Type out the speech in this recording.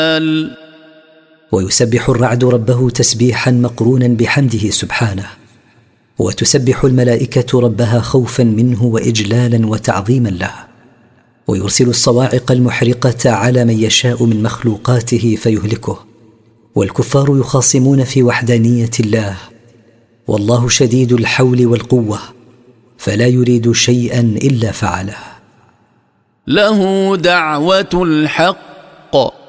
ويسبح الرعد ربه تسبيحا مقرونا بحمده سبحانه، وتسبح الملائكة ربها خوفا منه وإجلالا وتعظيما له، ويرسل الصواعق المحرقة على من يشاء من مخلوقاته فيهلكه. والكفار يخاصمون في وحدانية الله، والله شديد الحول والقوة، فلا يريد شيئا إلا فعله. له دعوة الحق